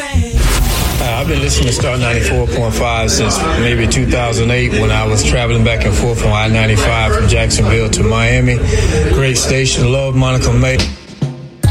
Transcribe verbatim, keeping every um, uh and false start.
Uh, I've been listening to Star ninety-four point five since maybe two thousand eight when I was traveling back and forth on I ninety-five from Jacksonville to Miami. Great station. Love Monica May.